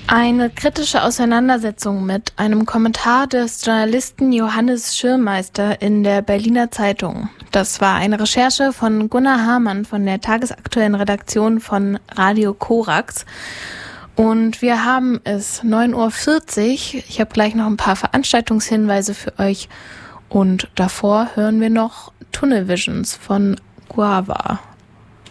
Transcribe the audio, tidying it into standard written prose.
Eine kritische Auseinandersetzung mit einem Kommentar des Journalisten Johannes Schirmeister in der Berliner Zeitung. Das war eine Recherche von Gunnar Hamann von der tagesaktuellen Redaktion von Radio Korax. Und wir haben es 9:40 Uhr. Ich habe gleich noch ein paar Veranstaltungshinweise für euch. Und davor hören wir noch Tunnel Visions von Guava.